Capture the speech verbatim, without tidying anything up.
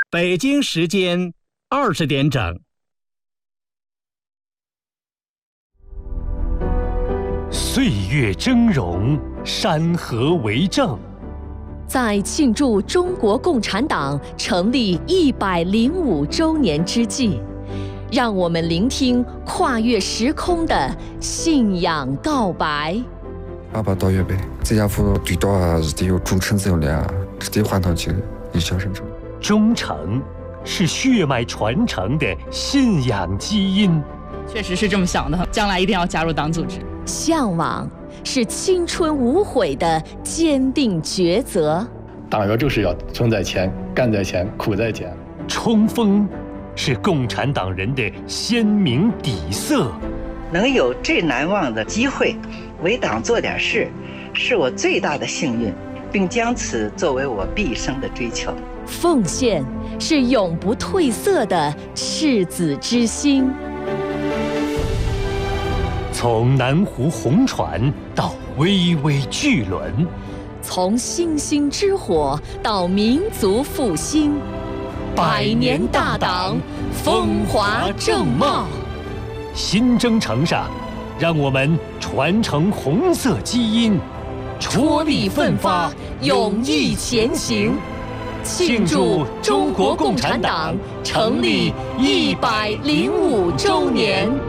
北京时间二十点整。 岁月峥嵘，山河为证。 在庆祝中国共产党成立一百零五周年之际，让我们聆听跨越时空的信仰告白。 阿爸到月呗，这家伙对到啊是得有忠诚这样的啊，是得换上去一笑生成。 忠诚是血脉传承的信仰基因。 确实是这么想的，将来一定要加入党组织。 向往是青春无悔的坚定抉择。 党员就是要存在前，干在前，苦在前。 冲锋是共产党人的鲜明底色。 能有这难忘的机会为党做点事，是我最大的幸运，并将此作为我毕生的追求。 奉献是永不褪色的赤子之心。 从南湖红船到巍巍巨轮， 从星星之火到民族复兴，百年大党风华正茂。 新征程上，让我们传承红色基因， 踔厉奋发，勇毅前行，庆祝中国共产党成立一百零五周年。